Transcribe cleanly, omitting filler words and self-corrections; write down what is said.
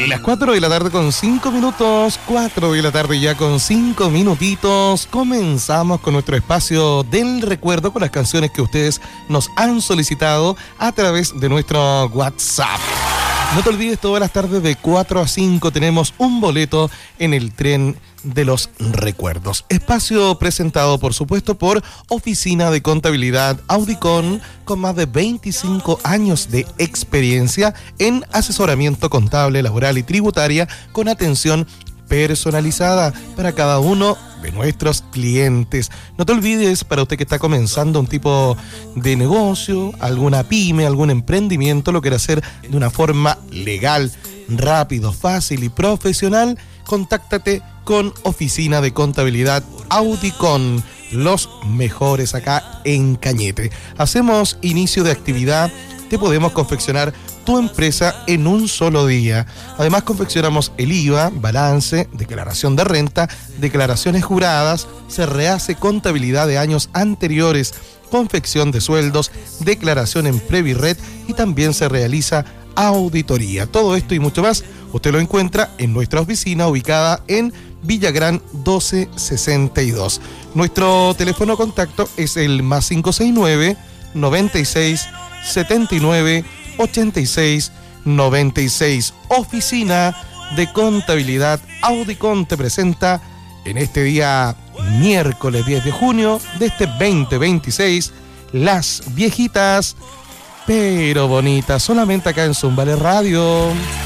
Las 4 de la tarde con 5 minutos, 4 de la tarde ya con 5 minutitos, comenzamos con nuestro espacio del recuerdo con las canciones que ustedes nos han solicitado a través de nuestro WhatsApp. No te olvides, todas las tardes de 4 a 5 tenemos un boleto en el tren de los recuerdos. Espacio presentado, por supuesto, por Oficina de Contabilidad Audicon, con más de 25 años de experiencia en asesoramiento contable, laboral y tributaria, con atención personalizada para cada uno de nuestros clientes. No te olvides, para usted que está comenzando un tipo de negocio, alguna pyme, algún emprendimiento, lo quiere hacer de una forma legal, rápido, fácil y profesional, contáctate con Oficina de Contabilidad Audicon, los mejores acá en Cañete. Hacemos inicio de actividad, te podemos confeccionar tu empresa en un solo día. Además, confeccionamos el IVA, balance, declaración de renta, declaraciones juradas, se rehace contabilidad de años anteriores, confección de sueldos, declaración en Previred y también se realiza auditoría. Todo esto y mucho más usted lo encuentra en nuestra oficina ubicada en Villagrán 1262. Nuestro teléfono contacto es el más 569 96 79 86 96. Oficina de Contabilidad Audicon te presenta en este día miércoles 10 de junio de este 2026 Las Viejitas pero Bonitas, solamente acá en Zumbale Radio.